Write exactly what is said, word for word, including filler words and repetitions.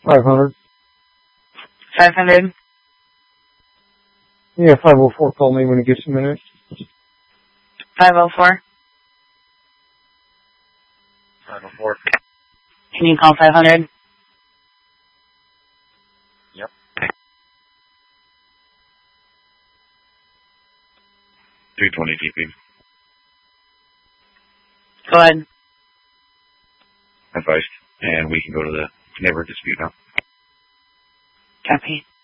five hundred. five hundred? Yeah, five oh four, call me when it gets a minute. five oh four? five oh four. Can you call five hundred? Yep. three twenty T P. Go ahead. Advised. And we can go to the neighborhood dispute now. Copy.